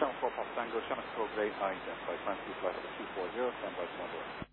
74 Pop Tango, 7 Control Grade, identified, Francis Flight 240, stand by tomorrow.